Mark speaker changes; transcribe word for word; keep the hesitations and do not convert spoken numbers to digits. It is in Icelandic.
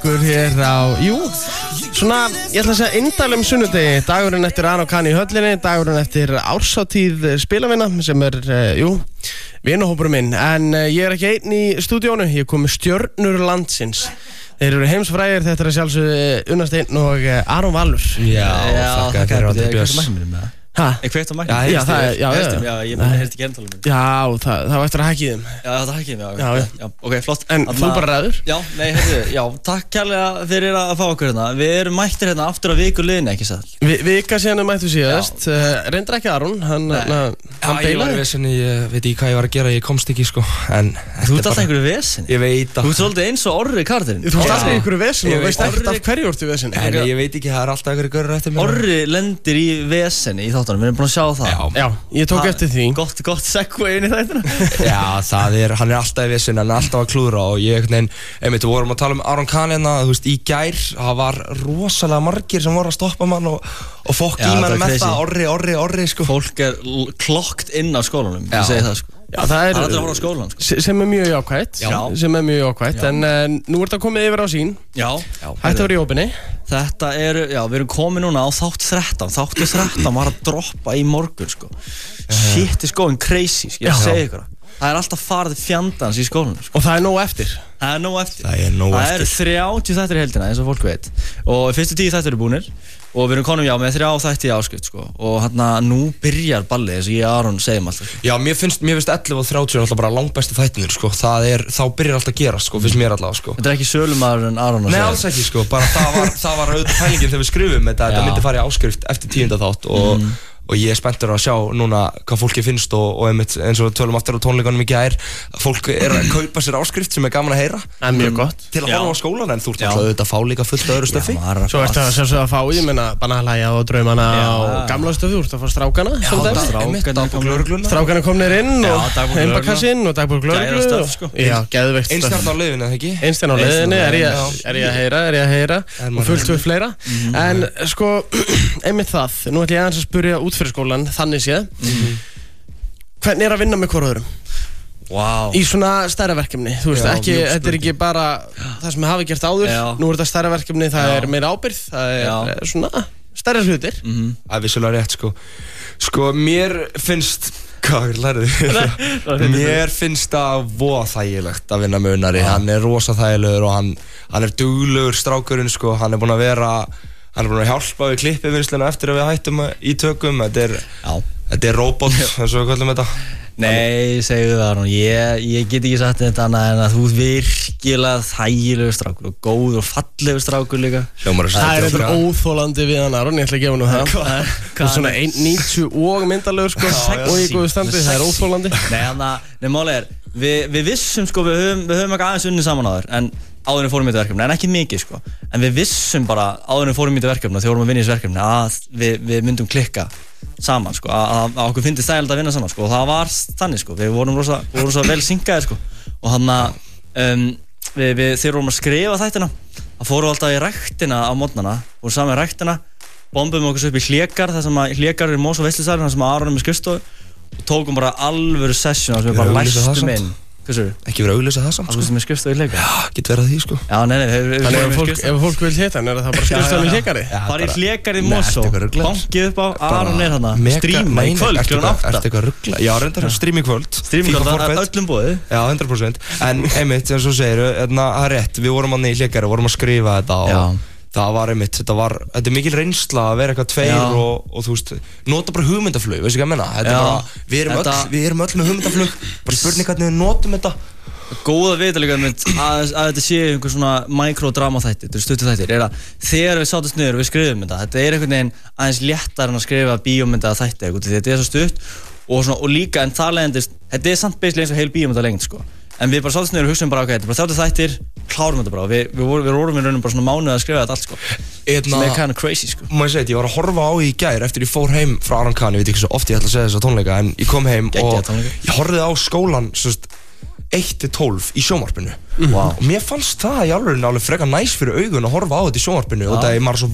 Speaker 1: ykkur hér á, jú, svona, ég ætla að segja indælum sunnudegi, dagurinn eftir Aron Kahn í höllinni, dagurinn eftir árshátíð spilavinna sem er, uh, jú, vinahópurinn minn, en uh, ég er ekki einn í stúdíónu, ég kom með stjörnur landsins. Þeir eru heimsfrægir, þetta er sjálfsögðu Unnar Steinn og uh, Aron Valur.
Speaker 2: Já, þakka fyrir Andri Björns.
Speaker 1: Hæ?
Speaker 2: Ég kveikt á mæknum.
Speaker 1: Já, já, það, já, já.
Speaker 2: Já, ég heyrti ekki enntalum minn.
Speaker 1: Já, það, það var eftir að hækja þeim.
Speaker 2: Já, það hækja þeim, já.
Speaker 1: Já,
Speaker 2: já. Ok, flott.
Speaker 1: En þú bara ræður? Já,
Speaker 2: nei, heyrðu, já, takk kærlega fyrir að fá okkur hérna. Við erum mættir hérna aftur að viku liðinu, ekki satt?
Speaker 1: Vi, vika síðan við mættum síðast. Uh, reyndar ekki Aron, hann, hann, hann
Speaker 3: Já, ég var í vesinni, ég veit ekki hvað ég var að gera, ég komst ekki, sko. En
Speaker 2: þú ert alltaf einhverju vesinni?
Speaker 3: Ég veit að...
Speaker 2: Þú ert svolítið eins og Orri karakterinn.
Speaker 1: Þú ert alltaf einhverju vesinni og veist ekkert af hverju ortu vesinni.
Speaker 3: En ég veit ekki, það er alltaf einhverju görur eftir mér.
Speaker 2: Orri lendir í vesinni í þáttunum, við erum búin að sjá það.
Speaker 1: Já, já, ég tók eftir því.
Speaker 2: Gott, gott segway inn í þættina.
Speaker 3: Já, það er, hann er alltaf í vesinni, hann er alltaf að klúðra og ég, einhvern veginn, einmitt, við vorum að tala um Aron Kahn hérna, þú veist, í gær, það var rosalega margir sem voru að stoppa mann og, og fólk í mann með það, Orri, Orri, Orri, sko.
Speaker 2: Fólk er klokkt inn á skólanum, ég segi það, sko.
Speaker 1: Já, það er,
Speaker 2: það er allir að horfa á skólan, sko.
Speaker 1: sem er mjög jákvætt,
Speaker 2: Já.
Speaker 1: sem er mjög jákvætt, en uh, nú er þetta komið yfir á sín.
Speaker 2: Já.
Speaker 1: Hætti að vera í opinni.
Speaker 2: Þetta er, já, við erum komið núna á þátt þrettán, þáttu þrettán var að droppa í morgun, sko. Shit is going crazy, sko, ég segi ykkur það. Það er alltaf farið fjandans í skólanum, sko.
Speaker 1: Og það er nóg eftir.
Speaker 2: Það er nóg eftir.
Speaker 3: Það er nóg
Speaker 2: það
Speaker 3: eftir.
Speaker 2: eru þrjátíu þættir í heildina, eins og fólk veit. Og fyrstu tíu þættir eru búnir. Og við erum konum, já, með þrjá þætti í áskrift, sko. Og hérna, nú byrjar ballið, eins og ég og Aron segjum alltaf.
Speaker 3: Já, mér finnst, mér finnst ellefu og þrjátíu er alltaf bara langbæstu þættinir, sko. Það er, þá byrjar alltaf að gerast, sko, finnst mér allavega, sko.
Speaker 2: Þetta er ekki sölumaður en Aron að
Speaker 3: Nei,
Speaker 2: segja.
Speaker 3: alls ekki, sko. Bara það var, það var auðvitað pælingin þegar við skrifum þetta, þetta myndi fara í áskrift eftir tíunda þátt og
Speaker 2: Mm.
Speaker 3: og ég er spenntur að sjá núna hvað fólki finnst og, og einmitt, eins og við tölum aftur á tónleikunum í gær, fólk er að kaupa sér áskrift sem er gaman að heyra.
Speaker 1: Það er mjög gott.
Speaker 3: Til að
Speaker 2: Já.
Speaker 3: horfa á skólan, en þú ert
Speaker 2: Já.
Speaker 3: alltaf auðvitað að fá líka fullt öðru stöfi.
Speaker 1: Svo ertu að sjálfsögðu að fá, ég meina, Banalæja og Draumana
Speaker 2: Já.
Speaker 1: og gamla stöfi, þú ert að fá strákana.
Speaker 3: Já,
Speaker 1: sem dæmi.
Speaker 3: einmitt, dagbók lögreglunnar.
Speaker 1: Strákana komnir inn
Speaker 2: Já,
Speaker 1: og
Speaker 2: dagbók
Speaker 1: heimbakassinn og dagbók lögreglu.
Speaker 2: Gæða
Speaker 1: og-
Speaker 2: stöff, sko.
Speaker 1: Já, geðveikt stöff.
Speaker 3: Einstjarn á leiðinu, eða ekki?
Speaker 1: Einstein á leiðinni, er ég,
Speaker 3: Já.
Speaker 1: er ég að heyra, er ég að heyra
Speaker 3: Er
Speaker 1: og
Speaker 3: maður
Speaker 1: fullt við fleira. En sko, einmitt það, nú ætlum ég aðeins að spyrja út fyrir skólan, þannig séð. Hvernig er að vinna með hvort öðrum?
Speaker 2: Vá.
Speaker 1: Í svona stærra verkefni, þú veist,
Speaker 3: Já,
Speaker 1: ekki,
Speaker 3: mjög
Speaker 1: þetta er ekki bara það sem við hafi gert áður,
Speaker 2: Já.
Speaker 1: nú er þetta stærra verkefni, það
Speaker 2: Já.
Speaker 1: er meira ábyrgð, það er
Speaker 2: Já.
Speaker 1: eh, svona stærra hlutir.
Speaker 2: Mhm.
Speaker 3: Það er vissulega rétt, sko. Sko, mér finnst, hvað er lærið? Mér finnst það voða þægilegt að vinna með Unnari. Hann er rosa þægilegur og hann, hann er duglegur strákurinn, sko. Hann er búinn að vera, hann er búinn að hjálpa við klippivinnsluna eftir að við hættum í tökum. Þetta er,
Speaker 2: Já.
Speaker 3: þetta er robot, eins og við kallum þetta.
Speaker 2: Nei, segðu það, Aron, ég, ég get ekki sagt þetta annað en að þú ert virkilega þægilegur strákur og góð og fallegur strákur líka.
Speaker 3: Hljómar
Speaker 1: Það er eitthvað óþólandi við hann Aron, ég ætla að gefa nú það. Það er svona einn níutíu og myndalegur sko, og í góðu standi, það er óþólandi.
Speaker 2: Nei, þannig að, nei, máli er, við, við vissum sko, við höfum, við höfum ekki aðeins unnið saman áður, en áður en fórum í þetta verkefni, en ekki mikið sko. En við vissum bara áður en fórum í þetta verkefni og þegar vorum að vinna í þessu verkefni að við, við myndum klikka saman sko, að, að okkur fyndist þægilegt að vinna saman sko, og það var þannig sko, við vorum rosa, við vorum rosa vel synkaðir sko, og hann að um, við, við, þegar vorum að skrifa þættina, það fórum alltaf í ræktina á mótnana, fórum saman í ræktina, bombum okkur svo upp í Hlégar, það sem að Hlégar er í Mós og Veislusalinn, það sem að Aron er með skrifstofu, og tókum bara alvöru session, það sem við bara læstum inn. Hvað sér?
Speaker 3: Ekki verið að auglýsa það samt,
Speaker 2: sko. Þú veist með skrifstofu í Hlégar?
Speaker 3: Já, getur verið að því, sko.
Speaker 2: Já, nei, nei, við, við
Speaker 1: Þannig ef fólk, ef fólk vil hitta hann, er það bara skrifstofan í Hlégarði?
Speaker 2: Bara í Hlégarði í
Speaker 3: Nei,
Speaker 2: Mosó,
Speaker 3: ertu eitthvað ruglaður?
Speaker 2: bankið upp á, Aron er þarna, stríma í kvöld, klukkan átta.
Speaker 3: Ertu eitthvað ruggla? Já, reyndar stream í kvöld.
Speaker 2: Stream í kvöld, það er öllum boðið.
Speaker 3: Já, hundra prósent. En einmitt, eins og segir, það er rétt, við vorum hann í Hlégarði, vorum að skrifa þetta og það var einmitt, þetta var, þetta er mikil reynsla að vera eitthvað tveir og, og þú veist, nota bara hugmyndaflug, veistu hvað ég menna? Þetta er bara, við erum
Speaker 2: Þetta-
Speaker 3: öll, við erum öll með hugmyndaflug, bara spurning hvernig við notum þetta.
Speaker 2: Góða vita líka mynd að, að þetta sé einhver svona mikrodrama þættir, þetta er stuttu þættir, er að þegar við sátumst niður og við skrifum þetta, þetta er einhvern veginn aðeins léttar en að skrifa bíómynda þætti eitthvað, því þetta er svo stutt og, svona, og líka en það leiðandist, þetta er samt basically eins og heil bíómynda lengt sko, en við bara sátumst niður og hugsaum bara ok, þetta er bara þrjátíu þættir, klárum þetta bara, við, við, við vorum við raunum bara svona mánuð að skrifa þetta allt sko,
Speaker 3: Eðna,
Speaker 2: sem er kind of crazy sko.
Speaker 3: Má ég segja þetta, ég var að horfa á í gær eftir ég fór heim frá Aron Kahn, ég veit ekki svo oft ég ætla að segja þessa tónleika, en ég kom heim
Speaker 2: Geggjaða
Speaker 3: og
Speaker 2: tónleika.
Speaker 3: ég horfði á skólan sérst, eitt til tólf í sjónvarpinu
Speaker 2: Wow.
Speaker 3: og mér fannst það í alveg alveg frekar næs fyrir augun að horfa á þetta í sjónvarpinu og það er maður svo